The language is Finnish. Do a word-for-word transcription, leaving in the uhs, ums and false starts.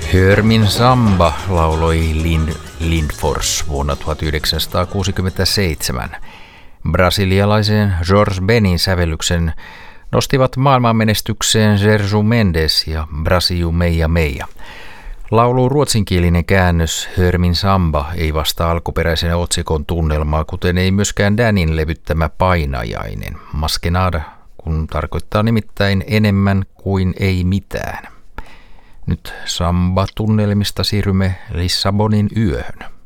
Hermin samba lauloi Lynn Lindfors vuonna tuhatyhdeksänsataakuusikymmentäseitsemän. Brasilialaisen Jorge Benin sävellyksen nostivat maailmanmenestykseen Sergio Mendes ja Brasil Meia Meia. Laulun ruotsinkielinen käännös Hermin samba ei vastaa alkuperäisen otsikon tunnelmaa, kuten ei myöskään Danin levyttämä Painajainen, Maskenada, kun tarkoittaa nimittäin enemmän kuin ei mitään. Nyt samba-tunnelmista siirrymme Lissabonin yöhön.